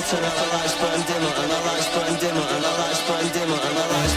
turn out the lights, burn dimmer, and I like